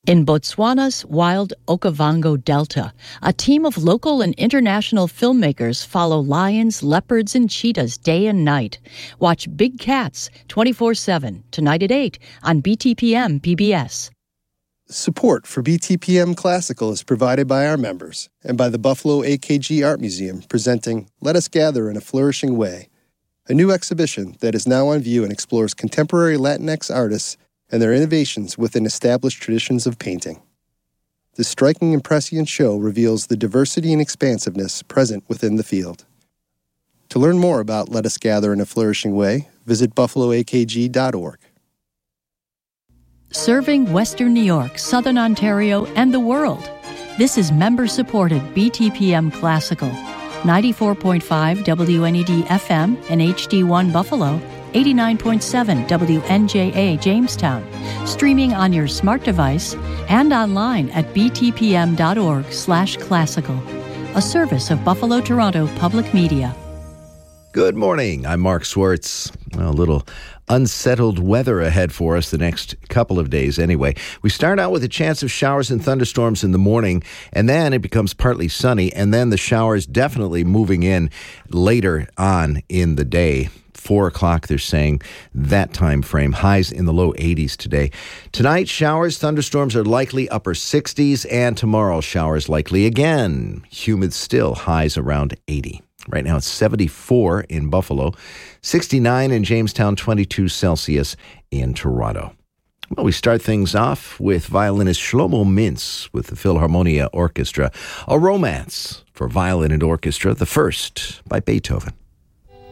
In Botswana's wild Okavango Delta, a team of local and international filmmakers follow lions, leopards, and cheetahs day and night. Watch Big Cats 24/7, tonight at 8 on BTPM PBS. Support for BTPM Classical is provided by our members and by the Buffalo AKG Art Museum presenting Let Us Gather in a Flourishing Way, a new exhibition that is now on view and explores contemporary Latinx artists and their innovations within established traditions of painting. This striking and prescient show reveals the diversity and expansiveness present within the field. To learn more about Let Us Gather in a Flourishing Way, visit buffaloakg.org. Serving Western New York, Southern Ontario, and the world. This is member-supported BTPM Classical, 94.5 WNED FM and HD1 Buffalo, 89.7 WNJA Jamestown, streaming on your smart device and online at btpm.org/classical, a service of Buffalo Toronto Public Media. Good morning. I'm Mark Swartz. Well, a little unsettled weather ahead for us the next couple of days anyway. We start out with a chance of showers and thunderstorms in the morning, and then it becomes partly sunny, and then the showers definitely moving in later on in the day. 4 o'clock, they're saying, that time frame. Highs in the low 80s today. Tonight, showers, thunderstorms are likely upper 60s, and tomorrow, showers likely again. Humid still, highs around 80. Right now, it's 74 in Buffalo, 69 in Jamestown, 22 Celsius in Toronto. Well, we start things off with violinist Shlomo Mintz with the Philharmonia Orchestra, a romance for violin and orchestra, the first by Beethoven.